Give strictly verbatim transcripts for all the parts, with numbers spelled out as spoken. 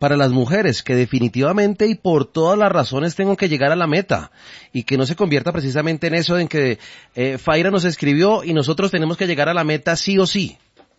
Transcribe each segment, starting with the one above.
para las mujeres, que definitivamente y por todas las razones tengo que llegar a la meta y que no se convierta precisamente en eso en que eh, Faira nos escribió y nosotros tenemos que llegar a la meta sí o sí.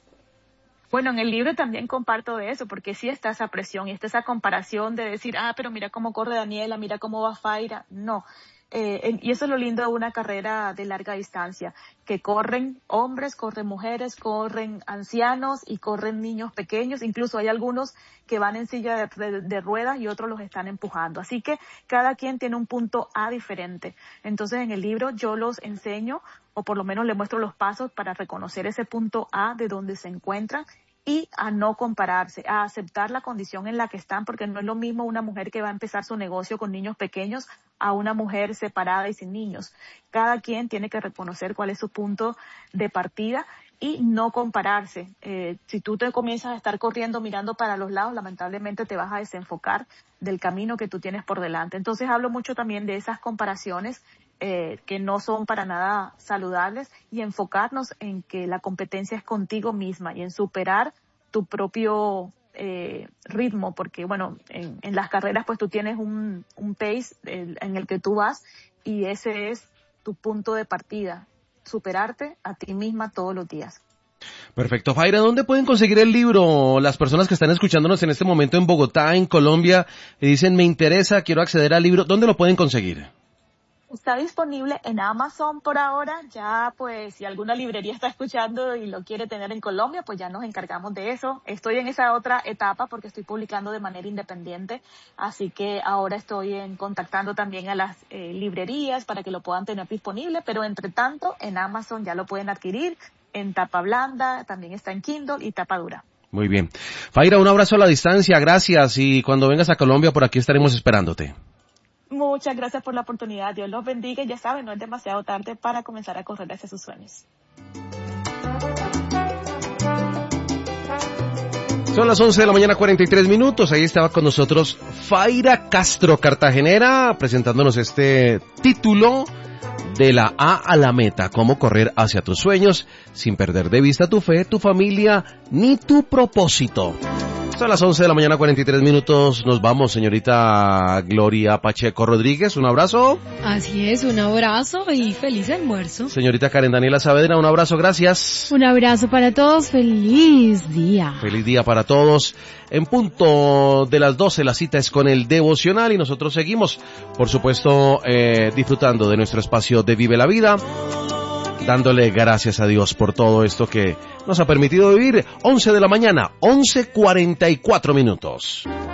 Bueno, en el libro también comparto de eso, porque sí está esa presión y está esa comparación de decir, ah, pero mira cómo corre Daniela, mira cómo va Faira. No. Eh, y eso es lo lindo de una carrera de larga distancia, que corren hombres, corren mujeres, corren ancianos y corren niños pequeños, incluso hay algunos que van en silla de, de, de ruedas y otros los están empujando, así que cada quien tiene un punto A diferente. Entonces en el libro yo los enseño, o por lo menos les muestro los pasos para reconocer ese punto A de donde se encuentran y a no compararse, a aceptar la condición en la que están, porque no es lo mismo una mujer que va a empezar su negocio con niños pequeños a una mujer separada y sin niños. Cada quien tiene que reconocer cuál es su punto de partida y no compararse. Eh, si tú te comienzas a estar corriendo mirando para los lados, lamentablemente te vas a desenfocar del camino que tú tienes por delante. Entonces hablo mucho también de esas comparaciones Eh, que no son para nada saludables y enfocarnos en que la competencia es contigo misma y en superar tu propio eh, ritmo, porque bueno, en, en las carreras pues tú tienes un, un pace el, en el que tú vas y ese es tu punto de partida, superarte a ti misma todos los días. Perfecto. Faira, ¿dónde pueden conseguir el libro las personas que están escuchándonos en este momento en Bogotá, en Colombia, y dicen me interesa, quiero acceder al libro? ¿Dónde lo pueden conseguir? Está disponible en Amazon por ahora, ya pues si alguna librería está escuchando y lo quiere tener en Colombia, pues ya nos encargamos de eso. Estoy en esa otra etapa porque estoy publicando de manera independiente, así que ahora estoy en, contactando también a las eh, librerías para que lo puedan tener disponible, pero entre tanto en Amazon ya lo pueden adquirir, en tapa blanda, también está en Kindle y tapa dura. Muy bien. Faira, un abrazo a la distancia, gracias, y cuando vengas a Colombia por aquí estaremos esperándote. Muchas gracias por la oportunidad. Dios los bendiga y ya saben, no es demasiado tarde para comenzar a correr hacia sus sueños. Son las once de la mañana, cuarenta y tres minutos. Ahí estaba con nosotros Faira Castro, cartagenera, presentándonos este título de la A a la meta, cómo correr hacia tus sueños sin perder de vista tu fe, tu familia ni tu propósito. Son las once de la mañana, cuarenta y tres minutos. Nos vamos, señorita Gloria Pacheco Rodríguez. Un abrazo. Así es, un abrazo y feliz almuerzo. Señorita Karen Daniela Saavedra, un abrazo, gracias. Un abrazo para todos, feliz día. Feliz día para todos. En punto de las doce, la cita es con el devocional y nosotros seguimos, por supuesto, eh, disfrutando de nuestro espacio de Vive la Vida, dándole gracias a Dios por todo esto que nos ha permitido vivir. once de la mañana, once cuarenta y cuatro minutos.